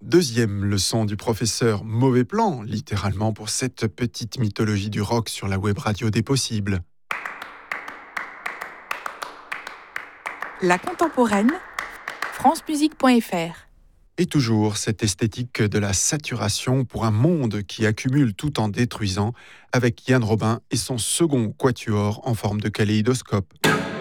Deuxième leçon du professeur Mauvais Plan, littéralement pour cette petite mythologie du rock sur la web radio des possibles. La contemporaine, francemusique.fr. Et toujours cette esthétique de la saturation pour un monde qui accumule tout en détruisant, avec Yann Robin et son second quatuor en forme de kaléidoscope.